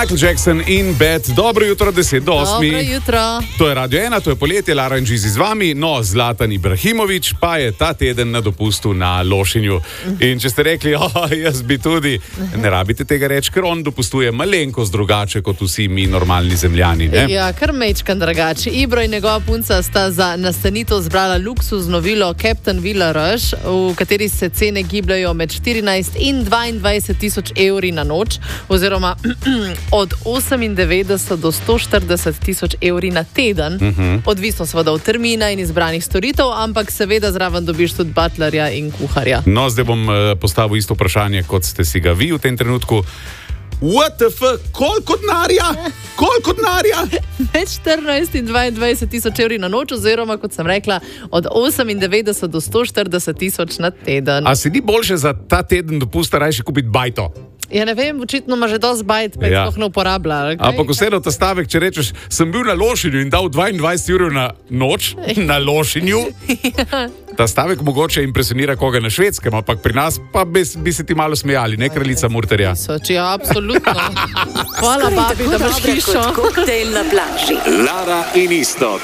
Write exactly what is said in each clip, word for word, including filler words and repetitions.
Michael Jackson in Bad. Dobro jutro, deset do osmih. Dobro jutro. To je Radio ena, to je poletje, Lara in Žizi z vami. No, Zlatan Ibrahimović pa je ta teden na dopustu na Lošinju. In če ste rekli, oh, jaz bi tudi, ne rabite tega reči, ker on dopustuje malenkost drugače kot vsi mi normalni zemljani. Ne? Ja, kar mečkan drugače. Ibro in njegova punca sta za nastanitev zbrala luksuzno vilo Captain Villa Rush, v kateri se cene gibljajo med štirinajst in dvaindvajset tisoč evri na noč, oziroma od osemindevetdeset do sto štirideset tisoč evri na teden, uh-huh. Odvisno seveda od termina in izbranih storitev, ampak seveda zraven dobiš tudi butlerja in kuharja. No, zdaj bom uh, postavil isto vprašanje, kot ste si ga vi v tem trenutku. What the fuck? Koliko denarja? Koliko denarja? Med štirinajst in dvaindvajset tisoč evri na noč, oziroma, kot sem rekla, od osemindevetdeset do sto štirideset tisoč na teden. A si ni boljše za ta teden dopusta rajši kupiti bajto? Ja, ne vem, očitno ima že dosti bajt, pa ja. jih ne uporablja. Okay? Ampak vseeno ta stavek, če rečeš, sem bil na Lošinju in dal dvaindvajset evrov na noč, na Lošinju, ja. Ta stavek mogoče impresionira koga na Švedskem, ampak pri nas pa bi, bi se ti malo smejali, ne kraljica Murterja. Soči, ja, absolutno. Hvala, babi, da imaš hišo. Koktejl na plaži. Lara in Iztok.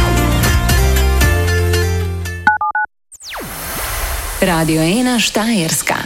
Radio ena Štajerska.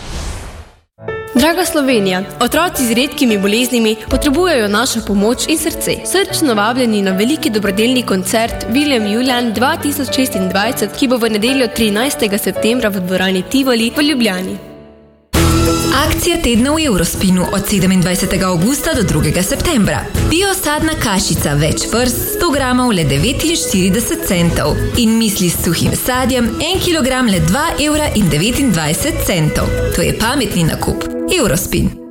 Draga Slovenija, otroci z redkimi boleznimi potrebujejo našo pomoč in srce. Srčno vabljeni na veliki dobrodelni koncert William Julian dva tisoč šestindvajset, ki bo v nedeljo trinajstega septembra v dvorani Tivoli v Ljubljani. Akcija tedna v Eurospinu od sedemindvajsetega avgusta do drugega septembra. Biosadna kašica več vrst sto gramov le devetinštirideset centov in misli s suhim sadjem en kilogram le dva evra in devetindvajset centov. To je pametni nakup. Eurospin.